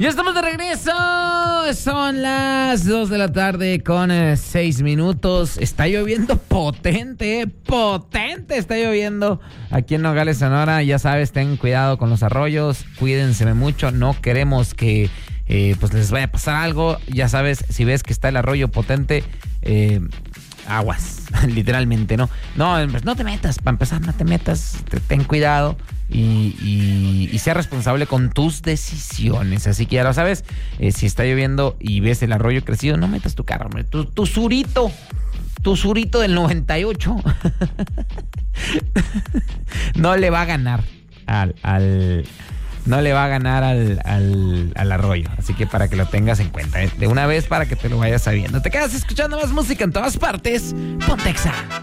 Ya estamos de regreso. Son las 2 de la tarde con 6 minutos. Está lloviendo potente, potente está lloviendo aquí en Nogales, Sonora. Ya sabes, ten cuidado con los arroyos, cuídense mucho. No queremos que pues les vaya a pasar algo. Ya sabes, si ves que está el arroyo potente, aguas, literalmente, ¿no? No te metas, para empezar, no te metas, ten cuidado. Y sea responsable con tus decisiones. Así que ya lo sabes, si está lloviendo y ves el arroyo crecido, no metas tu carro, hombre. Tu surito del 98 no le va a ganar no le va a ganar al arroyo. Así que para que lo tengas en cuenta, de una vez, para que te lo vayas sabiendo. Te quedas escuchando más música en todas partes. Pontexa.